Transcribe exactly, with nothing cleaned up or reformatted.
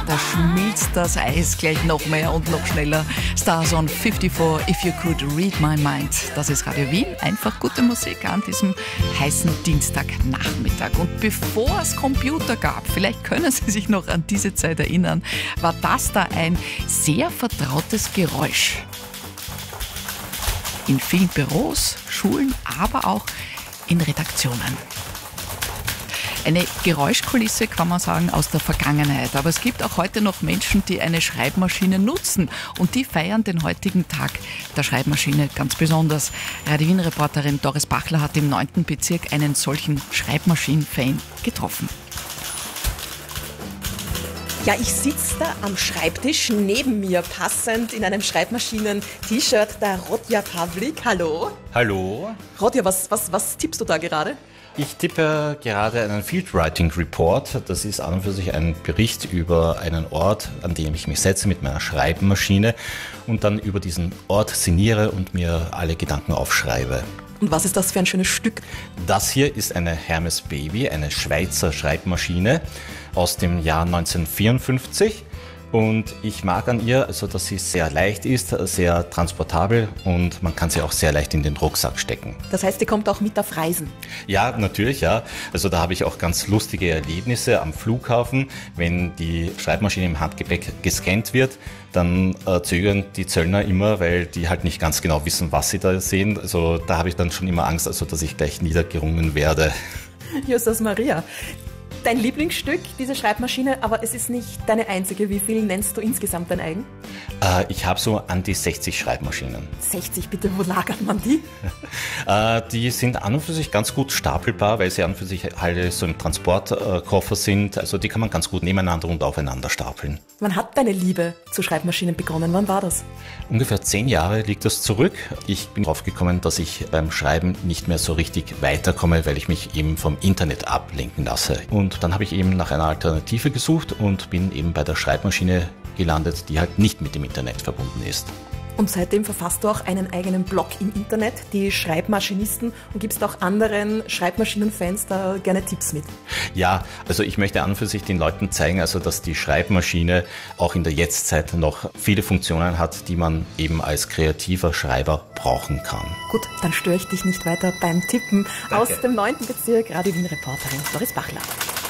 da schmilzt das Eis gleich noch mehr und noch schneller. Stars on fünfundfünfzig, If You Could Read My Mind. Das ist Radio Wien. Einfach gute Musik an diesem heißen Dienstagnachmittag. Und bevor es Computer gab, vielleicht können Sie sich noch an diese Zeit erinnern, war das da ein sehr vertrautes Geräusch. In vielen Büros, Schulen, aber auch in Redaktionen. Eine Geräuschkulisse, kann man sagen, aus der Vergangenheit. Aber es gibt auch heute noch Menschen, die eine Schreibmaschine nutzen. Und die feiern den heutigen Tag der Schreibmaschine ganz besonders. Radio Wien-Reporterin Doris Bachler hat im neunten Bezirk einen solchen Schreibmaschinen-Fan getroffen. Ja, ich sitze da am Schreibtisch, neben mir passend in einem Schreibmaschinen-T-Shirt der Rodja Pavlik. Hallo. Hallo. Rodja, was, was, was tippst du da gerade? Ich tippe gerade einen Field Writing Report. Das ist an und für sich ein Bericht über einen Ort, an dem ich mich setze mit meiner Schreibmaschine und dann über diesen Ort sinniere und mir alle Gedanken aufschreibe. Und was ist das für ein schönes Stück? Das hier ist eine Hermes Baby, eine Schweizer Schreibmaschine aus dem Jahr neunzehnhundertvierundfünfzig. Und ich mag an ihr, also dass sie sehr leicht ist, sehr transportabel und man kann sie auch sehr leicht in den Rucksack stecken. Das heißt, die kommt auch mit auf Reisen? Ja, natürlich, ja. Also da habe ich auch ganz lustige Erlebnisse am Flughafen. Wenn die Schreibmaschine im Handgepäck gescannt wird, dann äh, zögern die Zöllner immer, weil die halt nicht ganz genau wissen, was sie da sehen. Also da habe ich dann schon immer Angst, also dass ich gleich niedergerungen werde. Jesus Maria. Dein Lieblingsstück, diese Schreibmaschine, aber es ist nicht deine einzige. Wie viel nennst du insgesamt dein eigen? Äh, ich habe so an die sechzig Schreibmaschinen. sechzig, bitte, wo lagert man die? äh, die sind an und für sich ganz gut stapelbar, weil sie an und für sich alle so im Transportkoffer sind. Also die kann man ganz gut nebeneinander und aufeinander stapeln. Wann hat deine Liebe zu Schreibmaschinen begonnen? Wann war das? Ungefähr zehn Jahre liegt das zurück. Ich bin drauf gekommen, dass ich beim Schreiben nicht mehr so richtig weiterkomme, weil ich mich eben vom Internet ablenken lasse. Und dann habe ich eben nach einer Alternative gesucht und bin eben bei der Schreibmaschine gelandet, die halt nicht mit dem Internet verbunden ist. Und seitdem verfasst du auch einen eigenen Blog im Internet, die Schreibmaschinisten, und gibst auch anderen Schreibmaschinenfans da gerne Tipps mit. Ja, also ich möchte an und für sich den Leuten zeigen, also dass die Schreibmaschine auch in der Jetztzeit noch viele Funktionen hat, die man eben als kreativer Schreiber brauchen kann. Gut, dann störe ich dich nicht weiter beim Tippen. Danke. Aus dem neunten Bezirk, Radio Wien-Reporterin Doris Bachler.